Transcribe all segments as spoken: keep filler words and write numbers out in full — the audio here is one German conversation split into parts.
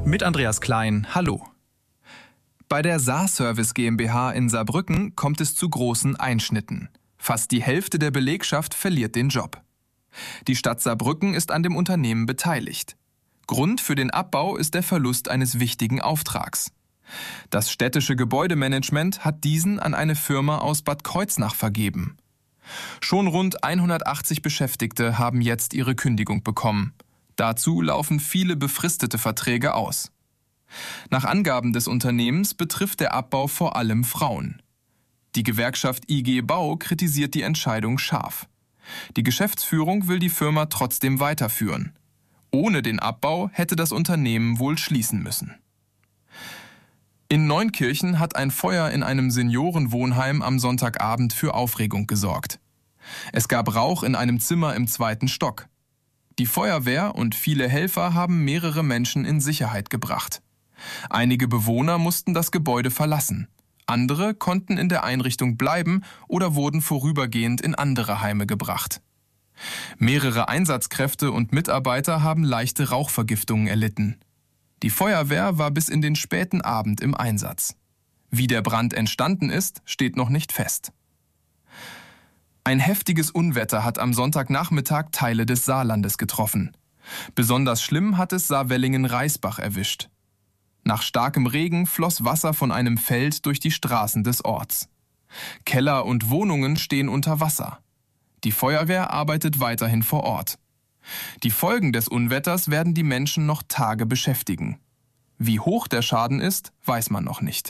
Mit Andreas Klein, hallo. Bei der Saarservice GmbH in Saarbrücken kommt es zu großen Einschnitten. Fast die Hälfte der Belegschaft verliert den Job. Die Stadt Saarbrücken ist an dem Unternehmen beteiligt. Grund für den Abbau ist der Verlust eines wichtigen Auftrags. Das städtische Gebäudemanagement hat diesen an eine Firma aus Bad Kreuznach vergeben. Schon rund hundertachtzig Beschäftigte haben jetzt ihre Kündigung bekommen. Dazu laufen viele befristete Verträge aus. Nach Angaben des Unternehmens betrifft der Abbau vor allem Frauen. Die Gewerkschaft I G Bau kritisiert die Entscheidung scharf. Die Geschäftsführung will die Firma trotzdem weiterführen. Ohne den Abbau hätte das Unternehmen wohl schließen müssen. In Neunkirchen hat ein Feuer in einem Seniorenwohnheim am Sonntagabend für Aufregung gesorgt. Es gab Rauch in einem Zimmer im zweiten Stock. Die Feuerwehr und viele Helfer haben mehrere Menschen in Sicherheit gebracht. Einige Bewohner mussten das Gebäude verlassen. Andere konnten in der Einrichtung bleiben oder wurden vorübergehend in andere Heime gebracht. Mehrere Einsatzkräfte und Mitarbeiter haben leichte Rauchvergiftungen erlitten. Die Feuerwehr war bis in den späten Abend im Einsatz. Wie der Brand entstanden ist, steht noch nicht fest. Ein heftiges Unwetter hat am Sonntagnachmittag Teile des Saarlandes getroffen. Besonders schlimm hat es Saarwellingen-Reisbach erwischt. Nach starkem Regen floss Wasser von einem Feld durch die Straßen des Orts. Keller und Wohnungen stehen unter Wasser. Die Feuerwehr arbeitet weiterhin vor Ort. Die Folgen des Unwetters werden die Menschen noch Tage beschäftigen. Wie hoch der Schaden ist, weiß man noch nicht.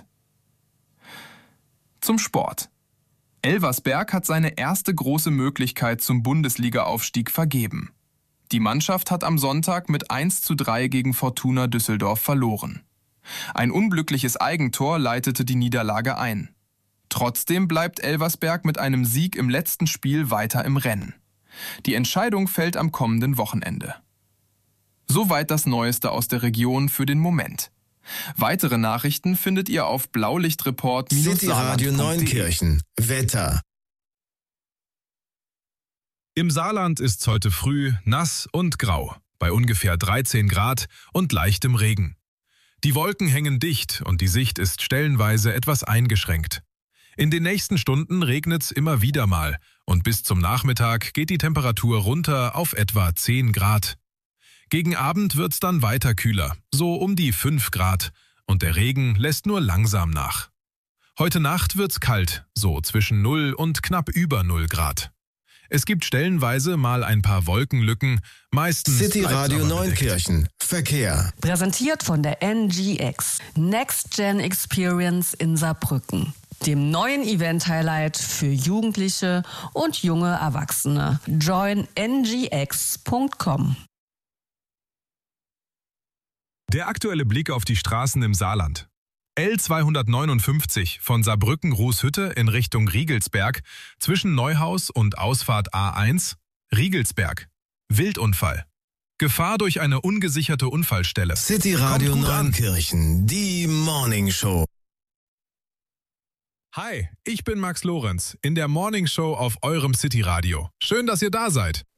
Zum Sport. Elversberg hat seine erste große Möglichkeit zum Bundesliga-Aufstieg vergeben. Die Mannschaft hat am Sonntag mit eins zu drei gegen Fortuna Düsseldorf verloren. Ein unglückliches Eigentor leitete die Niederlage ein. Trotzdem bleibt Elversberg mit einem Sieg im letzten Spiel weiter im Rennen. Die Entscheidung fällt am kommenden Wochenende. Soweit das Neueste aus der Region für den Moment. Weitere Nachrichten findet ihr auf blaulichtreport Bindestrich saarland punkt de. City Radio Neunkirchen. Wetter. Im Saarland ist's heute früh nass und grau, bei ungefähr dreizehn Grad und leichtem Regen. Die Wolken hängen dicht und die Sicht ist stellenweise etwas eingeschränkt. In den nächsten Stunden regnet's immer wieder mal und bis zum Nachmittag geht die Temperatur runter auf etwa zehn Grad. Gegen Abend wird's dann weiter kühler, so um die fünf Grad, und der Regen lässt nur langsam nach. Heute Nacht wird's kalt, so zwischen null und knapp über null Grad. Es gibt stellenweise mal ein paar Wolkenlücken, meistens City Radio Neunkirchen. Verkehr. Präsentiert von der N G X. Next Gen Experience in Saarbrücken. Dem neuen Event-Highlight für Jugendliche und junge Erwachsene. join n g x punkt com. Der aktuelle Blick auf die Straßen im Saarland. L zweihundertneunundfünfzig von Saarbrücken-Rußhütte in Richtung Riegelsberg zwischen Neuhaus und Ausfahrt A eins, Riegelsberg. Wildunfall. Gefahr durch eine ungesicherte Unfallstelle. City Radio Kommt gut an. Neunkirchen. Die Morning Show. Hi, ich bin Max Lorenz in der Morning Show auf eurem City Radio. Schön, dass ihr da seid.